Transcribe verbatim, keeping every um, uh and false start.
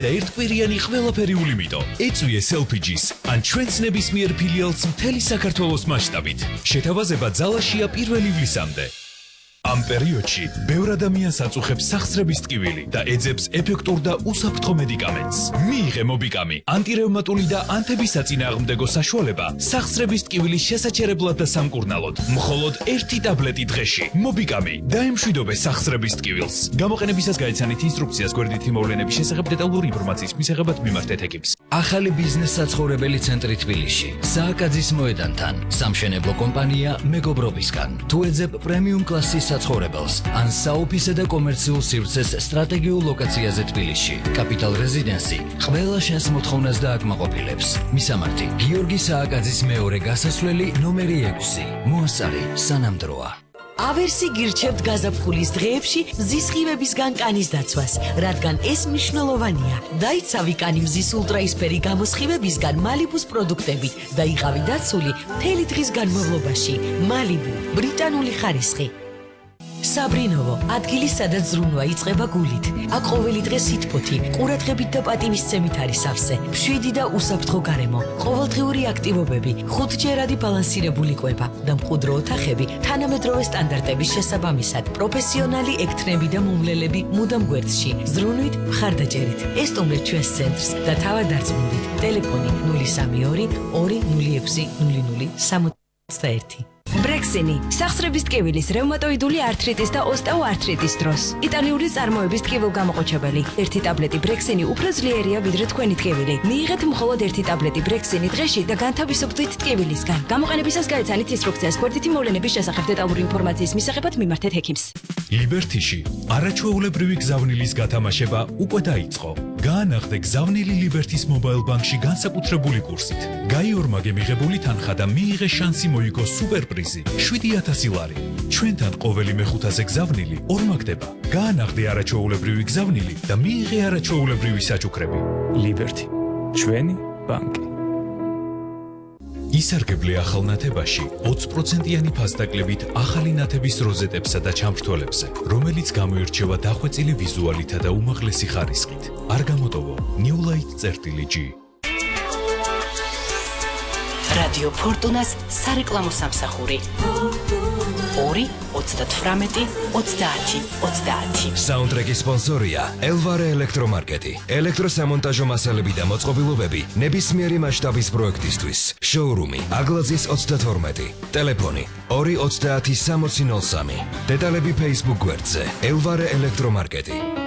და ერთკვირიანი ყველაფერი ულიმიტო. ეწვიე Selfridges ან ჩვენს ნებისმიერ ფილიალს მთელი საქართველოს მასშტაბით. შეთავაზება ძალაშია პირველ ივლისამდე. ამ პერიოდში ბევრ ადამიანს აწუხებს სახსრების ტკივილი და ეძებს ეფექტურ და უსაფრთხო მედიკამენტს. მიიღე მობიკამი, ანტირევმატული და ანთებისაწინააღმდეგო საშუალება სახსრების ტკივილის შესაჩერებლად და სამკურნალოდ. მხოლოდ ერთი ტაბლეტი დღეში. მობიკამი დაემშვიდობე სახსრების ტკივილს. გამოყენებისას გაიცანით ინსტრუქციას გვერდითი მოვლენების შესახებ დეტალური ინფორმაციის მისაღებად მიმართეთ ექიმს. ახალი ბიზნეს საცხოვრებელი ცენტრი თბილისში. სააკაძის მოედანთან. სამშენებლო კომპანია მეგობრობისგან. თუ ეძებ პრემიუმ კლასის საცხოვრებელს ან საოფისე და კომერციულ სივრცეს სტრატეგიულ ლოკაციაზე თბილისში. კაპიტალ რეზიდენსი ყველა შენს მოთხოვნას დააკმაყოფილებს. მისამართი: გიორგი სააკაძის მეორე გასასვლელი ნომერი ექვსი. მოასწარი სანამდროა. ავერსი გირჩევთ გაზაფხულის დღეებში მზის სხივებისგან კანის დაცვას, რადგან ეს მნიშვნელოვანია. დაიცავი კანი მზის ულტრაისფერი გამოსხივებისგან მალიბუს პროდუქტები და იყავი დაცული მთელი დღის განმავლობაში. მალიბუ, ბრიტანული ხარისხი. საბრინოვო, ადგილი სადაც ზრუნვა იწყება გულით. აქ ყოველი დღე სითბოთი, ყურადღებით და პატივისცემით არის სავსე, მშვიდი და უსაფრთხო გარემო, ყოველდღიური აქტივობები, ხუთჯერადი ბალანსირებული კვება და მყუდრო ოთახები თანამედროვე სტანდარტების შესაბამისად. პროფესიონალი ექთნები და მომლელები მუდამ გვერდში. ზრუნვით, მხარდაჭერით. ესტუმრეთ ჩვენს ცენტრს და თავად დარწმუნდით. ტელეფონი ნული სამი ორი ორი ნული ექვსი ნული ნული სამოცდაერთი. ბრექსინი სახსრების ტკივილის, რევმატოიდული ართრიტის და ოსტეოართრიტის დროს. იტალიური წარმოების ტკივილგამოყოჩებელი. ერთი ტაბლეტი ბრექსინი უფრო ძლიერია ვიდრე თქვენი ტკივილი. მიიღეთ მხოლოდ ერთი ტაბლეტი ბრექსინი დღეში და განთავისუფლდით ტკივილისგან. გამოყენებისას გაიცანით ინსტრუქციას გვერდითი მოვლენების შესახებ დეტალური ინფორმაციის მისაღებად მიმართეთ ექიმს. ლიბერთიში არაჩვეულებრივი გზავნილის გათამაშება უკვე დაიწყო. გაანახდე გზავნილი ლიბერთის მობაილ ბანკში განსაკუთრებული კურსით. გაიორმაგე მიღებული თანხა და მიიღე შანსი მოიგო სუპერპრიზი შვიდი ათასი ლარი. ჩვენთან ყოველი მეხუთაზე გზავნილი ორმაგდება. გაანახდე არაჩვეულებრივი გზავნილი და მიიღე არაჩვეულებრივი საჩუქრები. ლიბერთი, ჩვენი ბანკი. ისარგებლე ახალ ნათებაში ოცი პროცენტიანი ფასდაკლებით ახალი ნათების როზეტებსა და ჩამრთველებზე, რომელიც გამოირჩევა დახვეწილი ვიზუალითა და უმაღლესი ხარისხით. არ გამოტოვო New Light წერტილი G. რადიო ფორტუნას სარეკლამო სამსახური. ორი ოცდათვრამეტი ოცდაათი ოცდაათი. საუნდტრეკის სპონსორია ელვარე ელექტრომარკეტი. ელექტროსამონტაჟო მასალები და მოწყობილობები ნებისმიერი მასშტაბის პროექტისთვის. შოურუმი აგლაძის ოცდათორმეტი. ტელეფონი ორი ოცდაათი სამოცი ნული სამი. დეტალები Facebook გვერდზე ელვარე ელექტრომარკეტი.